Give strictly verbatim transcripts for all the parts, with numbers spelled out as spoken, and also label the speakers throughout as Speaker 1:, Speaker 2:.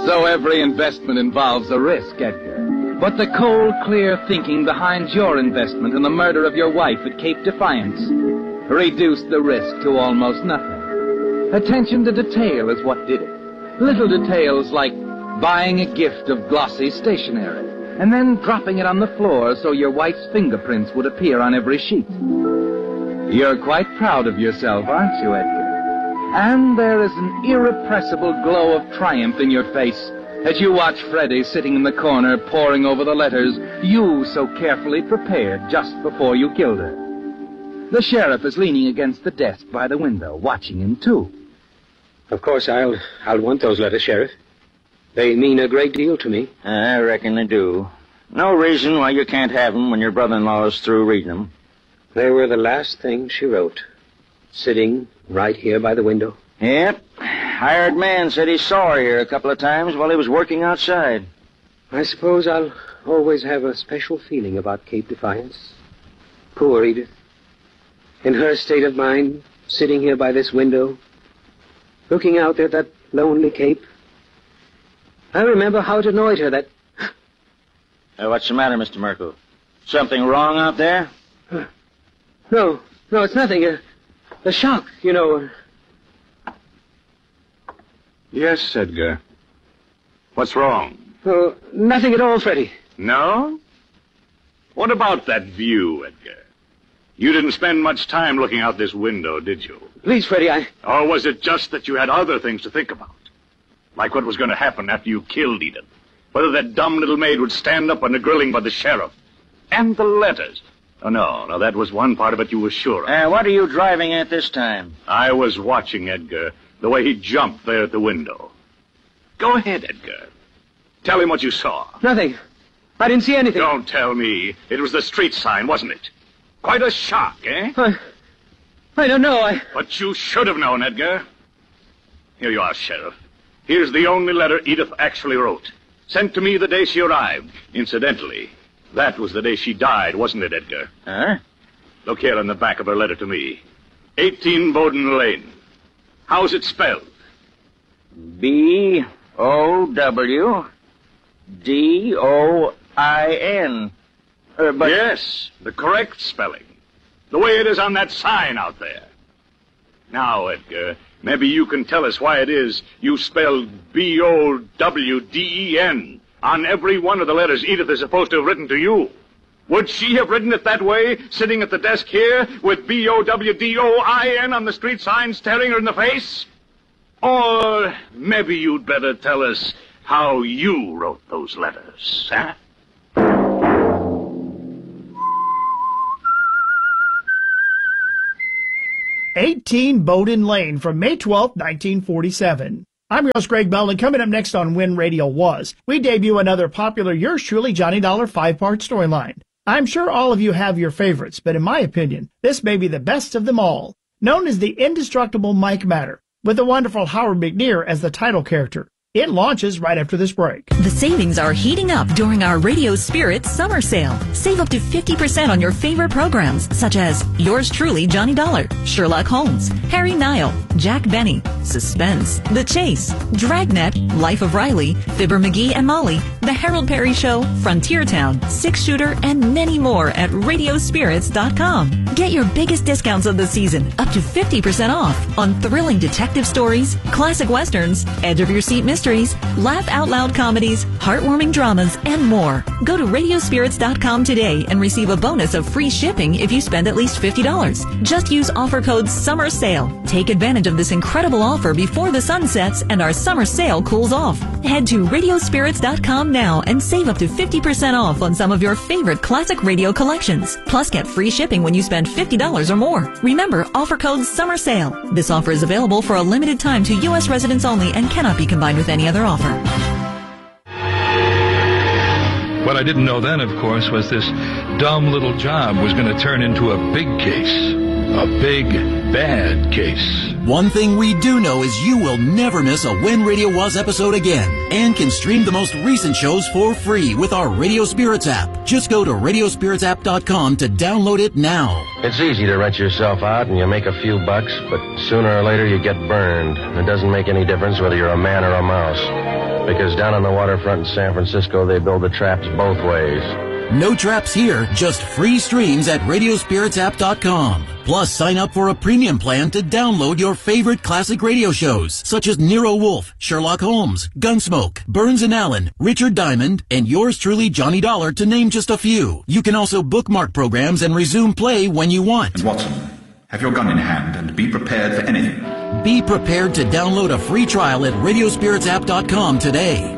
Speaker 1: So every investment involves a risk, Edgar. But the cold, clear thinking behind your investment in the murder of your wife at Cape Defiance reduced the risk to almost nothing. Attention to detail is what did it. Little details like buying a gift of glossy stationery and then dropping it on the floor so your wife's fingerprints would appear on every sheet. You're quite proud of yourself, aren't you, Edgar? And there is an irrepressible glow of triumph in your face as you watch Freddie sitting in the corner poring over the letters you so carefully prepared just before you killed her. The sheriff is leaning against the desk by the window, watching him, too.
Speaker 2: Of course, I'll I'll want those letters, Sheriff. They mean a great deal to me.
Speaker 3: I reckon they do. No reason why you can't have them when your brother-in-law is through reading them.
Speaker 2: They were the last thing she wrote, sitting right here by the window.
Speaker 3: Yep. Hired man said he saw her here a couple of times while he was working outside.
Speaker 2: I suppose I'll always have a special feeling about Cape Defiance. Poor Edith. In her state of mind, sitting here by this window, looking out at that lonely cape. I remember how it annoyed her that...
Speaker 3: Uh, what's the matter, Mister Merkel? Something wrong out there?
Speaker 2: Uh, no, no, it's nothing. Uh, the shock, you know.
Speaker 4: Yes, Edgar. What's wrong?
Speaker 2: Oh, nothing at all, Freddie.
Speaker 4: No? What about that view, Edgar? You didn't spend much time looking out this window, did you?
Speaker 2: Please, Freddie, I...
Speaker 4: Or was it just that you had other things to think about? Like what was going to happen after you killed Edith? Whether that dumb little maid would stand up under grilling by the sheriff. And the letters. Oh, no, no, that was one part of it you were sure of.
Speaker 3: Uh, what are you driving at this time?
Speaker 4: I was watching Edgar, the way he jumped there at the window. Go ahead, Edgar. Tell him what you saw.
Speaker 2: Nothing. I didn't see anything.
Speaker 4: Don't tell me. It was the street sign, wasn't it? Quite a shock, eh?
Speaker 2: I... I don't know, I...
Speaker 4: But you should have known, Edgar. Here you are, Sheriff. Here's the only letter Edith actually wrote. Sent to me the day she arrived. Incidentally, that was the day she died, wasn't it, Edgar?
Speaker 3: Huh?
Speaker 4: Look here on the back of her letter to me. eighteen Bowden Lane. How's it spelled?
Speaker 3: B O W D O I N. Uh, but...
Speaker 4: Yes, the correct spelling. The way it is on that sign out there. Now, Edgar, maybe you can tell us why it is you spelled B O W D E N on every one of the letters Edith is supposed to have written to you. Would she have written it that way, sitting at the desk here, with B O W D O I N on the street sign staring her in the face? Or maybe you'd better tell us how you wrote those letters, huh?
Speaker 5: eighteen Bowden Lane from May twelfth, nineteen forty-seven. I'm your host, Greg Belden. Coming up next on When Radio Was, we debut another popular Yours Truly Johnny Dollar five-part storyline. I'm sure all of you have your favorites, but in my opinion, this may be the best of them all. Known as the indestructible Mike Matter, with the wonderful Howard McNear as the title character. It launches right after this break.
Speaker 6: The savings are heating up during our Radio Spirit summer sale. Save up to fifty percent on your favorite programs, such as Yours Truly, Johnny Dollar, Sherlock Holmes, Harry Nile, Jack Benny, Suspense, The Chase, Dragnet, Life of Riley, Fibber McGee and Molly, The Harold Perry Show, Frontier Town, Six Shooter, and many more at radio spirits dot com. Get your biggest discounts of the season, up to fifty percent off, on thrilling detective stories, classic westerns, edge-of-your-seat mysteries, laugh out loud comedies, heartwarming dramas, and more. Go to radio spirits dot com today and receive a bonus of free shipping if you spend at least fifty dollars. Just use offer code Summer Sale. Take advantage of this incredible offer before the sun sets and our summer sale cools off. Head to radio spirits dot com now and save up to fifty percent off on some of your favorite classic radio collections. Plus, get free shipping when you spend fifty dollars or more. Remember, offer code Summer Sale. This offer is available for a limited time to U S residents only and cannot be combined with any other offer.
Speaker 7: What I didn't know then, of course, was this dumb little job was going to turn into a big case. A big, bad case.
Speaker 8: One thing we do know is you will never miss a When Radio Was episode again, and can stream the most recent shows for free with our Radio Spirits app. Just go to radio spirits app dot com to download it now.
Speaker 9: It's easy to rent yourself out and you make a few bucks, but sooner or later you get burned. It doesn't make any difference whether you're a man or a mouse. Because down on the waterfront in San Francisco, they build the traps both ways.
Speaker 8: No traps here, just free streams at radio spirits app dot com. Plus, sign up for a premium plan to download your favorite classic radio shows, such as Nero Wolfe, Sherlock Holmes, Gunsmoke, Burns and Allen, Richard Diamond, and yours truly, Johnny Dollar, to name just a few. You can also bookmark programs and resume play when you want.
Speaker 10: And Watson, have your gun in hand and be prepared for anything.
Speaker 8: Be prepared to download a free trial at radio spirits app dot com today.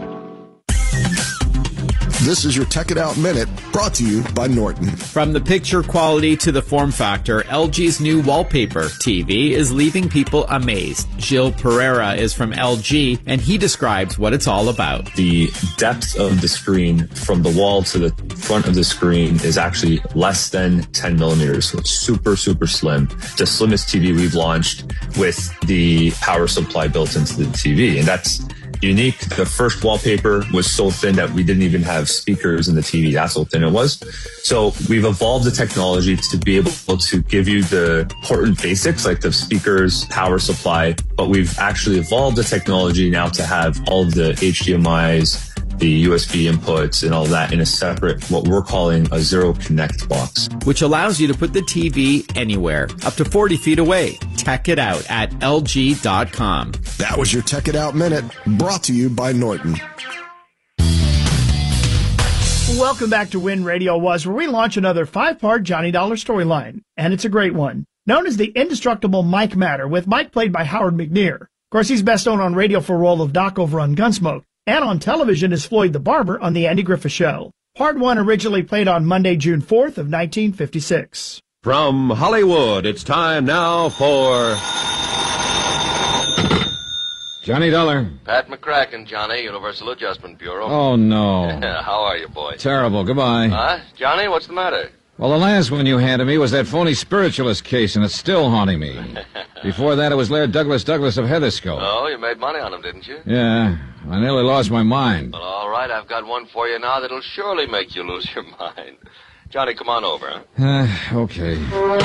Speaker 11: This is your Tech It Out Minute, brought to you by Norton.
Speaker 12: From the picture quality to the form factor, L G's new wallpaper T V is leaving people amazed. Gilles Pereira is from L G, and he describes what it's all about.
Speaker 13: The depth of the screen from the wall to the front of the screen is actually less than ten millimeters, so it's super, super slim. The slimmest T V we've launched with the power supply built into the T V, and that's unique. The first wallpaper was so thin that we didn't even have speakers in the T V. That's how thin it was. So we've evolved the technology to be able to give you the important basics like the speakers, power supply, but we've actually evolved the technology now to have all of the H D M Is, the U S B inputs and all that in a separate, what we're calling a Zero Connect box.
Speaker 12: Which allows you to put the T V anywhere, up to forty feet away. Check it out at L G dot com.
Speaker 11: That was your Tech It Out Minute, brought to you by Norton.
Speaker 5: Welcome back to When Radio Was, where we launch another five-part Johnny Dollar storyline. And it's a great one. Known as the indestructible Mike Matter, with Mike played by Howard McNear. Of course, he's best known on radio for the role of Doc over on Gunsmoke, and on television as Floyd the Barber on The Andy Griffith Show. Part one originally played on Monday, June fourth of nineteen fifty-six.
Speaker 14: From Hollywood, it's time now for
Speaker 15: Johnny Dollar.
Speaker 16: Pat McCracken, Johnny, Universal Adjustment Bureau.
Speaker 15: Oh, no.
Speaker 16: How are you, boy?
Speaker 15: Terrible. Goodbye.
Speaker 16: Huh? Johnny, what's the matter?
Speaker 15: Well, the last one you handed me was that phony spiritualist case, and it's still haunting me. Before that, it was Laird Douglas Douglas of Heatherscope.
Speaker 16: Oh, you made money on him, didn't you?
Speaker 15: Yeah. I nearly lost my mind.
Speaker 16: Well, all right, I've got one for you now that'll surely make you lose your mind. Johnny, come on over, huh?
Speaker 15: Uh, okay.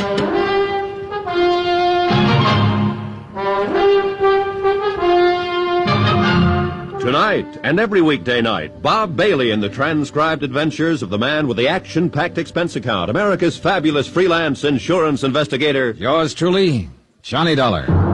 Speaker 14: Tonight and every weekday night, Bob Bailey in the transcribed adventures of the man with the action-packed expense account, America's fabulous freelance insurance investigator.
Speaker 15: Yours truly, Johnny Dollar.